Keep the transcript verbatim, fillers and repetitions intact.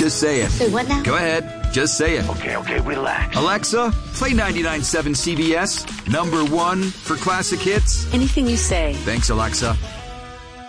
Just say it. Say what now? Go ahead. Just say it. Okay, okay, relax. Alexa, play ninety-nine point seven C B S. Number one for classic hits. Anything you say. Thanks, Alexa.